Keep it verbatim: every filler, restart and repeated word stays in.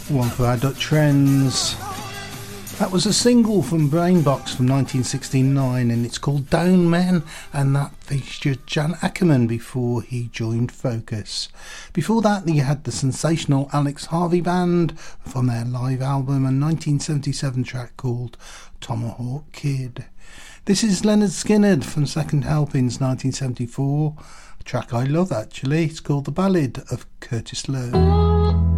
One for our Dutch friends. That was a single from Brainbox from nineteen sixty-nine, and it's called Down Men, and that featured Jan Ackerman before he joined Focus. Before that, you had the sensational Alex Harvey Band from their live album, a nineteen seventy-seven track called Tomahawk Kid. This is Leonard Skinner from Second Helpings nineteen seventy-four, a track I love actually. It's called The Ballad of Curtis Lowe.